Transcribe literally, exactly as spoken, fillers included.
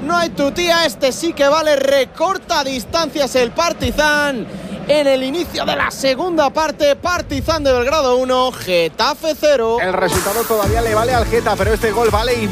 no hay tutía, este sí que vale, recorta distancias el Partizan. En el inicio de la segunda parte, Partizan de Belgrado uno, Getafe cero. El resultado todavía le vale al Geta, pero este gol vale y